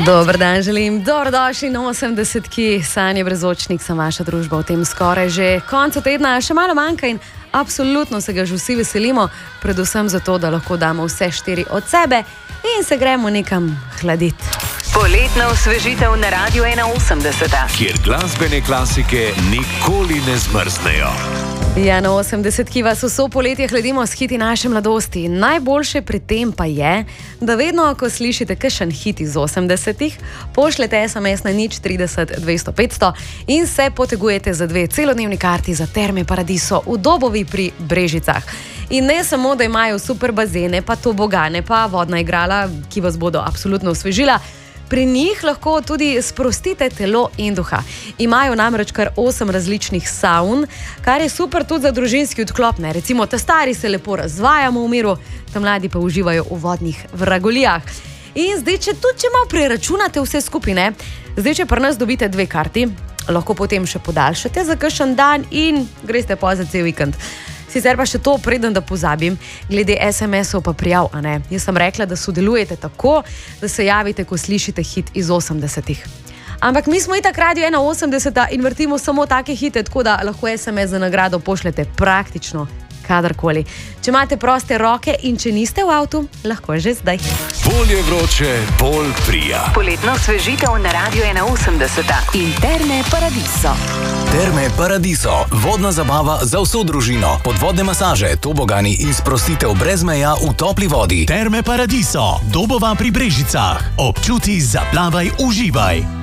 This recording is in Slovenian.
Dober dan želim, dobrodošli na 80-ki, Sanje Brezočnik, sem vaša družba v tem skoraj že koncu tedna, še malo manjka in absolutno se ga že vsi veselimo, predvsem zato, da lahko damo vse 4 od sebe in se gremo nekam hladiti. Poletna osvežitev na Radiu 81, kjer glasbene klasike nikoli ne zmrznejo. Ja, na 80-ki vas vso poletje hladimo s hiti naše mladosti. Najboljše pri tem pa je, da vedno, ko slišite kakšen hit iz 80-ih, pošljete SMS na 030 200 500 in se potegujete za 2 celodnevni karti za Terme Paradiso v Dobovi pri Brežicah. In ne samo, da imajo super bazene, pa tobogane, pa vodna igrala, ki vas bodo absolutno osvežila, pri njih lahko tudi sprostite telo in duha. Imajo namreč kar 8 različnih savn, kar je super tudi za družinski odklop. Recimo, ta stari se lepo razvajamo v miru, ta mladi pa uživajo v vodnih vragolijah. In zdaj, če malo preračunate vse skupine, zdaj, če pri nas dobite 2 karti, lahko potem še podaljšate za kakšen dan in greste pa za cel vikend. Sicer pa še to, preden da pozabim, glede SMS-ov pa prijav, a ne? Jaz sem rekla, da sodelujete tako, da se javite, ko slišite hit iz 80-ih. Ampak mi smo itak Radio 81 in vrtimo samo take hite, tako da lahko SMS za nagrado pošljete praktično kadarkoli. Če imate proste roke in če niste v avtu, lahko že zdaj. Bolje vroče, bolj prija. Poletna osvežitev na Radiu 81 in Terme Paradiso. Terme Paradiso, vodna zabava za vso družino, podvodne masaže, tobogani in sprostitev brez meja v topli vodi. Terme Paradiso, Dobova pri Brežicah. Občuti, zaplavaj, uživaj.